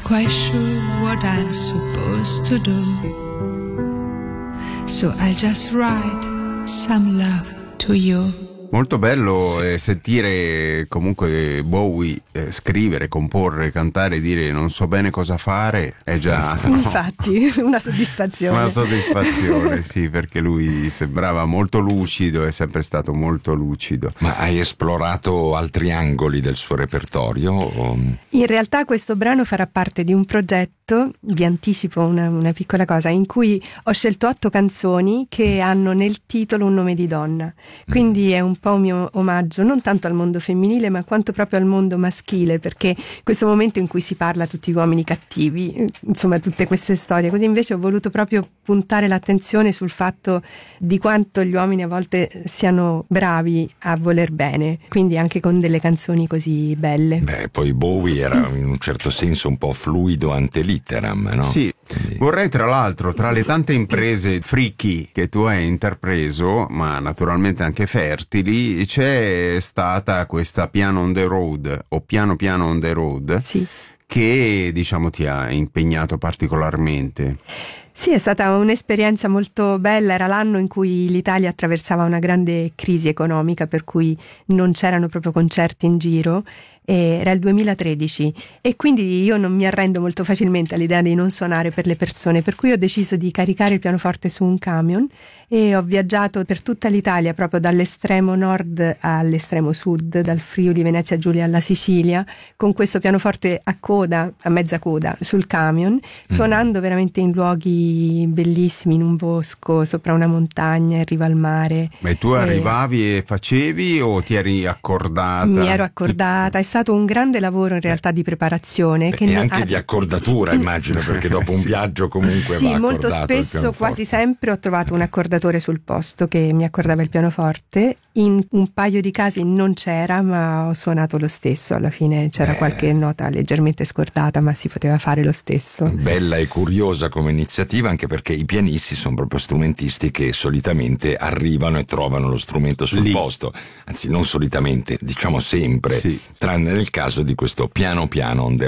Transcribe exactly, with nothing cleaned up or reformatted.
quite sure what I'm supposed to do. So I'll just write some love to you. Molto bello eh, sentire comunque Bowie eh, scrivere, comporre, cantare, dire non so bene cosa fare, è già infatti una soddisfazione. Una soddisfazione, sì, perché lui sembrava molto lucido, è sempre stato molto lucido. Ma hai esplorato altri angoli del suo repertorio? O... In realtà questo brano farà parte di un progetto, vi anticipo una, una piccola cosa, in cui ho scelto otto canzoni che hanno nel titolo un nome di donna, quindi è un po' un mio omaggio non tanto al mondo femminile ma quanto proprio al mondo maschile, perché questo momento in cui si parla a tutti gli uomini cattivi, insomma tutte queste storie, così invece ho voluto proprio puntare l'attenzione sul fatto di quanto gli uomini a volte siano bravi a voler bene, quindi anche con delle canzoni così belle. Beh, poi Bowie era in un certo senso un po' fluido ante litteram, no? Sì. Quindi... Vorrei tra l'altro, tra le tante imprese freaky che tu hai intrapreso, ma naturalmente anche fertili, c'è stata questa Piano on the Road o Piano Piano on the Road, sì, che diciamo ti ha impegnato particolarmente. Sì, è stata un'esperienza molto bella, era l'anno in cui l'Italia attraversava una grande crisi economica, per cui non c'erano proprio concerti in giro, era il duemilatredici e quindi io non mi arrendo molto facilmente all'idea di non suonare per le persone, per cui ho deciso di caricare il pianoforte su un camion e ho viaggiato per tutta l'Italia, proprio dall'estremo nord all'estremo sud, dal Friuli Venezia Giulia alla Sicilia, con questo pianoforte a coda, a mezza coda, sul camion, suonando mm. veramente in luoghi bellissimi, in un bosco, sopra una montagna, in riva al mare. Ma tu arrivavi e facevi o ti eri accordata? Mi ero accordata, è stato un grande lavoro in realtà di preparazione. Beh, che e non... anche di accordatura immagino, perché dopo un sì. viaggio comunque sì, va accordato. Sì, molto spesso, quasi sempre ho trovato un accordatore sul posto che mi accordava il pianoforte. In un paio di casi non c'era, ma ho suonato lo stesso. Alla fine c'era Beh. qualche nota leggermente scordata, ma si poteva fare lo stesso. Bella e curiosa come iniziativa, anche perché i pianisti sono proprio strumentisti che solitamente arrivano e trovano lo strumento sul Lì. posto, anzi non solitamente, diciamo sempre, sì. tranne nel caso di questo Piano Piano on the